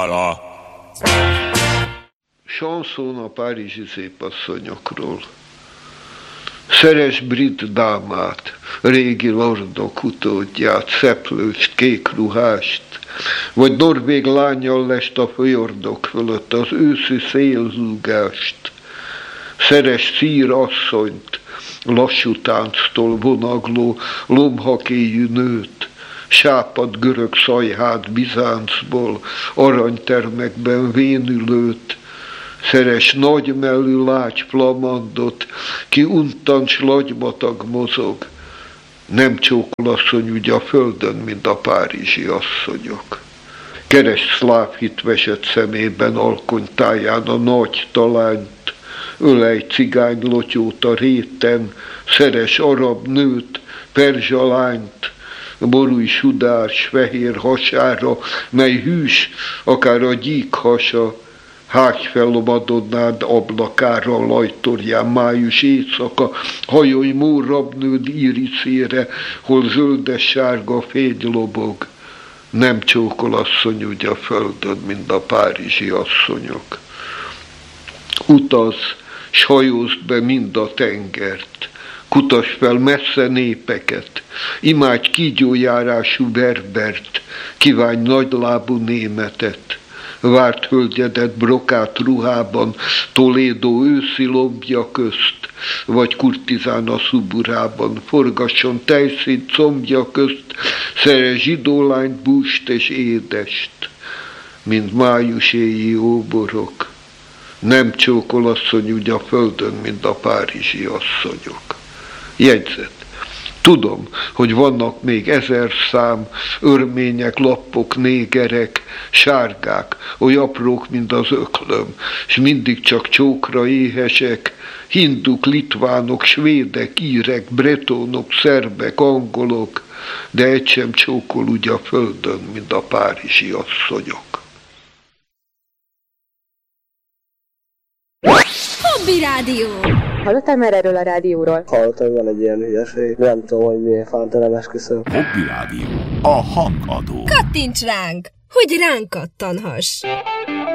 Sanszón a párizsi szépasszonyokról. Szeres brit dámát, régi lordok utódját, szeplőst, kék ruhást, vagy norvég lánnyal lest a fjordok fölött az őszi szélzúgást. Szeres szír asszonyt, lassú tánctól vonagló, lombhakéjű nőt, sápad görög szajhát Bizáncból, aranytermekben vénülőt, szeres nagymellű lágy flamandot, ki untancs lagymatag mozog, nem csókol asszony úgy a földön, mint a párizsi asszonyok. Keres szláv hitvesett szemében alkonytáján a nagy talányt, ölej cigány lotyót a réten, szeres arab nőt, perzsa lányt, borúj sudárs fehér hasára, mely hűs, akár a gyík hasa, hágy fel Madonnád ablakára, lajtorján május éjszaka, hajolj mórabnőd íriszére, hol zöldes-sárga fény lobog. Nem csókol asszony úgy a földön, mint a párizsi asszonyok. Utaz, s hajózd be mind a tengert, kutass fel messze népeket, imádj kígyójárású berbert, kívánj nagylábú németet, várt hölgyedet brokát ruhában, Tolédo őszi lombja közt, vagy kurtizán a szuburában, forgasson tejszét combja közt, szere zsidólányt, búst és édest, mint május éji óborok. Nem csókol asszony úgy a földön, mint a párizsi asszonyok. Jegyzet. Tudom, hogy vannak még 1000 szám, örmények, lappok, négerek, sárgák, oly aprók, mint az öklöm, s mindig csak csókra éhesek, hinduk, litvánok, svédek, írek, bretonok, szerbek, angolok, de egy sem csókol úgy a földön, mint a párizsi asszonyok. Hobby Rádió! Hallottál már erről a rádióról? Hallottam, van egy ilyen hülyeség. Nem tudom, hogy miért fánt, nem esküszöm. Hobby Rádió. A hangadó. Kattints ránk, hogy ránk kattanhass!